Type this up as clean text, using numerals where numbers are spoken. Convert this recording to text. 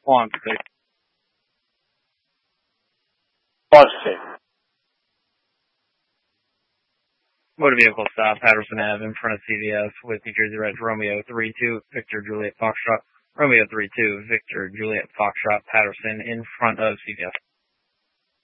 On 6. On 6. Motor vehicle stop, Patterson Ave, in front of CVS with New Jersey Red Romeo 32, Victor Juliet Foxtrot, Romeo 32, Victor Juliet Foxtrot, Patterson, in front of CVS.